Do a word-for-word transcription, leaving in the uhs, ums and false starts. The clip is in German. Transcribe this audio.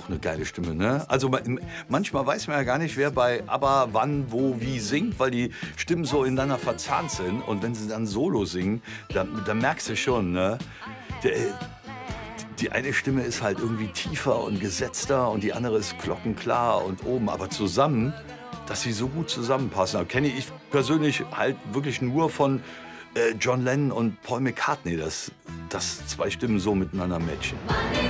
auch eine geile Stimme, ne? Also, ma manchmal weiß man ja gar nicht, wer bei ABBA wann, wo, wie singt, weil die Stimmen so ineinander verzahnt sind. Und wenn sie dann Solo singen, dann dann merkst du schon, ne? Der die eine Stimme ist halt irgendwie tiefer und gesetzter und die andere ist glockenklar und oben. Aber zusammen, dass sie so gut zusammenpassen, da kenne ich persönlich halt wirklich nur von, äh, John Lennon und Paul McCartney, dass dass zwei Stimmen so miteinander matchen.